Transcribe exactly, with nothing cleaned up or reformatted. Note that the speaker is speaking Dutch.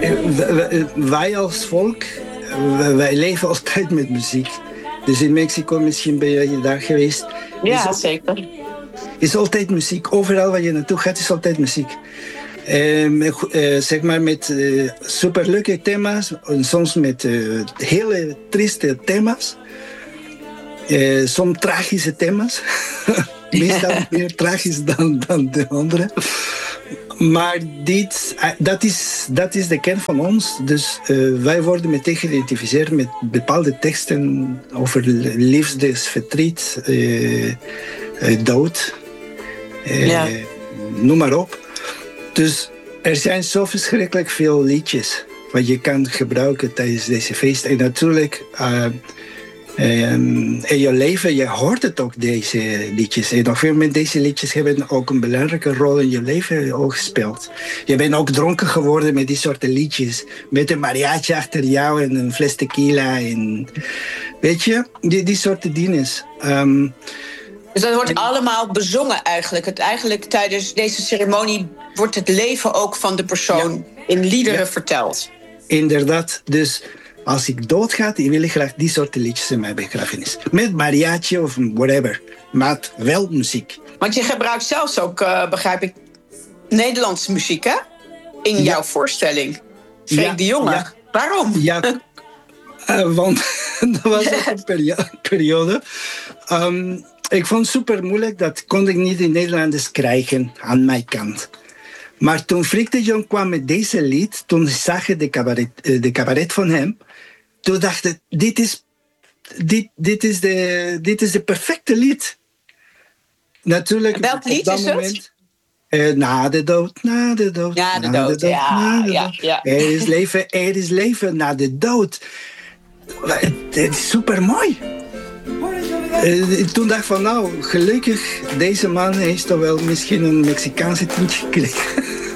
Wij als volk, wij leven altijd met muziek. Dus in Mexico, misschien ben je daar geweest. Ja, is zeker. Is altijd muziek. Overal waar je naartoe gaat, is altijd muziek. Uh, met, uh, zeg maar met uh, superleuke thema's. En soms met uh, hele trieste thema's. Uh, soms tragische thema's. Meestal meer tragisch dan, dan de andere. Maar dit, dat, is, dat is de kern van ons. Dus uh, wij worden meteen geïdentificeerd met bepaalde teksten over liefde, verdriet, uh, uh, dood. Uh, ja. Noem maar op. Dus er zijn zo verschrikkelijk veel liedjes wat je kan gebruiken tijdens deze feest. En natuurlijk, uh, um, in je leven, je hoort het ook, deze liedjes. En op veel moment, deze liedjes hebben ook een belangrijke rol in je leven ook gespeeld. Je bent ook dronken geworden met die soorten liedjes. Met een mariachi achter jou en een fles tequila. En, weet je, die, die soorten dingen. Um, Dus dat wordt allemaal bezongen eigenlijk. Het, eigenlijk tijdens deze ceremonie wordt het leven ook van de persoon ja. in liederen ja. verteld. Inderdaad. Dus als ik doodga, wil ik graag die soort liedjes in mijn begrafenis. Met mariachi of whatever. Maar wel muziek. Want je gebruikt zelfs ook, uh, begrijp ik, Nederlandse muziek, hè? In ja. jouw voorstelling. Freek ja. de Jonge. Ja. Waarom? Ja, uh, want dat was ook een perio- periode... Um, Ik vond het super moeilijk, dat kon ik niet in Nederlanders krijgen aan mijn kant. Maar toen Freek de Jong kwam met deze lied, toen zag ik de cabaret, de cabaret van hem, toen dacht ik, dit is, dit, dit is, de, dit is de perfecte lied. Natuurlijk. Welk lied is moment, het? Uh, na de dood, na de dood. Na de dood, dood ja, na de ja, dood. ja. Er is leven, er is leven na de dood. Het is super mooi. Uh, toen dacht ik van, nou, gelukkig, deze man heeft toch wel misschien een Mexicaanse tintje gekregen.